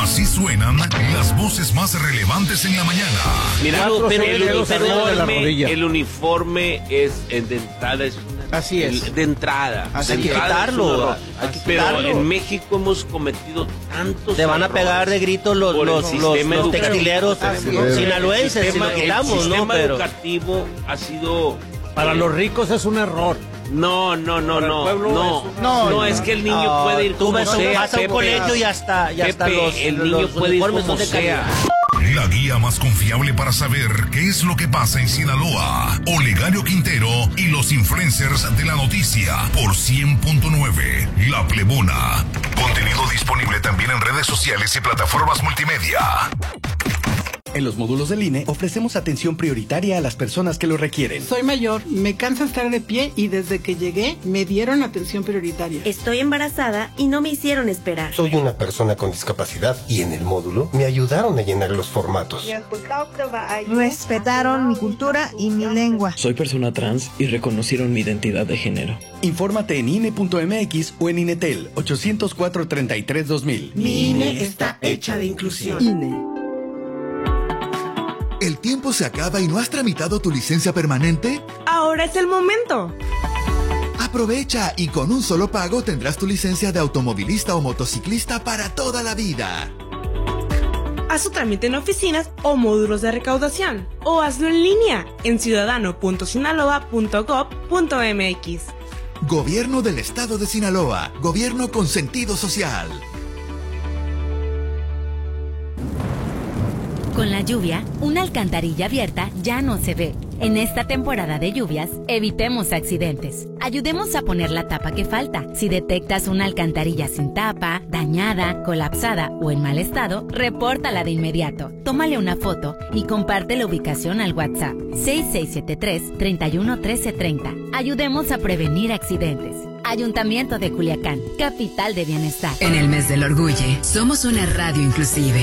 Así suenan las voces más relevantes en la mañana. Mira, pero el uniforme es de entrada, es una, así es. De entrada. Hay que quitarlo. Pero en México hemos cometido tantos. Te van a pegar de gritos los textileros sinaloenses si lo quitamos, el sistema ¿no? Pero educativo ha sido. Para los ricos es un error. No, es que el niño puede ir como sea. Vas a un colegio y hasta el niño puede ir como sea. La guía más confiable para saber qué es lo que pasa en Sinaloa. Olegario Quintero y los influencers de la noticia por 100.9 La Plebona. Contenido disponible también en redes sociales y plataformas multimedia. En los módulos del INE ofrecemos atención prioritaria a las personas que lo requieren. Soy mayor, me cansa estar de pie y desde que llegué me dieron atención prioritaria. Estoy embarazada y no me hicieron esperar. Soy una persona con discapacidad y en el módulo me ayudaron a llenar los formatos. Respetaron mi cultura y mi lengua. Soy persona trans y reconocieron mi identidad de género. Infórmate en INE.mx o en INETEL 804-33-2000. Mi INE está hecha de inclusión. INE. ¿El tiempo se acaba y no has tramitado tu licencia permanente? Ahora es el momento. Aprovecha y con un solo pago tendrás tu licencia de automovilista o motociclista para toda la vida. Haz tu trámite en oficinas o módulos de recaudación o hazlo en línea en ciudadano.sinaloa.gov.mx. Gobierno del Estado de Sinaloa. Gobierno con sentido social. Con la lluvia, una alcantarilla abierta ya no se ve. En esta temporada de lluvias, evitemos accidentes. Ayudemos a poner la tapa que falta. Si detectas una alcantarilla sin tapa, dañada, colapsada o en mal estado, repórtala de inmediato. Tómale una foto y comparte la ubicación al WhatsApp 6673-311330. Ayudemos a prevenir accidentes. Ayuntamiento de Culiacán, capital de bienestar. En el mes del orgullo, somos una radio inclusive.